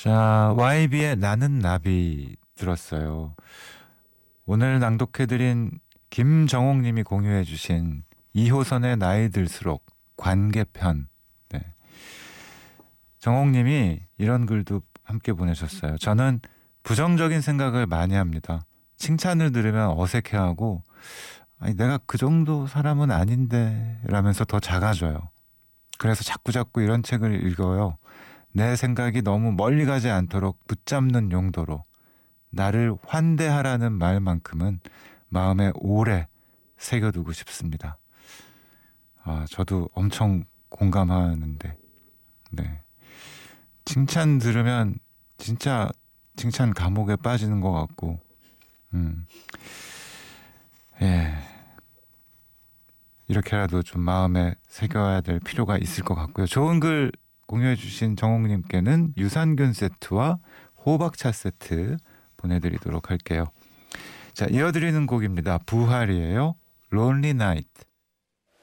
자, YB의 나는 나비 들었어요. 오늘 낭독해드린 김정옥님이 공유해주신 2호선의 나이 들수록 관계편. 네. 정옥님이 이런 글도 함께 보내셨어요. 저는 부정적인 생각을 많이 합니다. 칭찬을 들으면 어색해하고 아니 내가 그 정도 사람은 아닌데 라면서 더 작아져요. 그래서 자꾸자꾸 이런 책을 읽어요. 내 생각이 너무 멀리 가지 않도록 붙잡는 용도로 나를 환대하라는 말만큼은 마음에 오래 새겨두고 싶습니다. 아, 저도 엄청 공감하는데, 네. 칭찬 들으면 진짜 칭찬 감옥에 빠지는 것 같고, 예. 이렇게라도 좀 마음에 새겨야 될 필요가 있을 것 같고요. 좋은 글 공유해주신 정옥님께는 유산균 세트와 호박차 세트 보내드리도록 할게요. 자, 이어드리는 곡입니다. 부활이에요. Lonely Night.